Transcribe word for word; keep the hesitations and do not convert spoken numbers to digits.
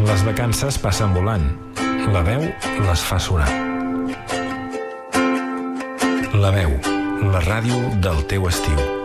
Les vacances passen volant. La veu les fa sonar. La veu, la ràdio del teu estiu.